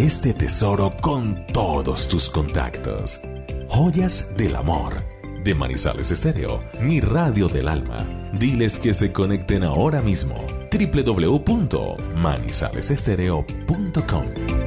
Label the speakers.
Speaker 1: este tesoro con todos tus contactos. Joyas del amor. De Manizales Estéreo, mi radio del alma. Diles que se conecten ahora mismo. www.manizalesestereo.com